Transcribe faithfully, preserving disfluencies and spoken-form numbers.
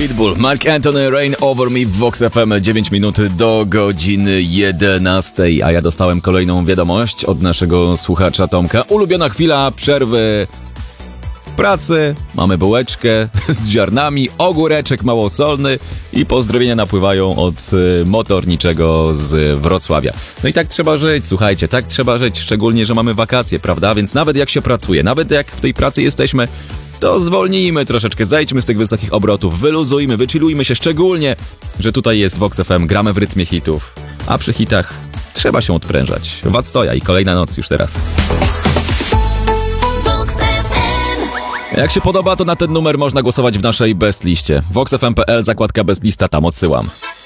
Pitbull, Mark Anthony, Rain Over Me w Vox F M. dziewięć minut do godziny jedenastej, a ja dostałem kolejną wiadomość od naszego słuchacza Tomka. Ulubiona chwila przerwy w pracy. Mamy bułeczkę z ziarnami, ogóreczek małosolny i pozdrowienia napływają od y, motorniczego z Wrocławia. No i tak trzeba żyć, słuchajcie, tak trzeba żyć, szczególnie, że mamy wakacje, prawda? Więc nawet jak się pracuje, nawet jak w tej pracy jesteśmy, to zwolnijmy troszeczkę, zejdźmy z tych wysokich obrotów, wyluzujmy, wychillujmy się, szczególnie, że tutaj jest Vox F M, gramy w rytmie hitów, a przy hitach trzeba się odprężać. Wactoja i kolejna noc już teraz. Jak się podoba, to na ten numer można głosować w naszej best liście. vox f m kropka p l, zakładka best lista, tam odsyłam.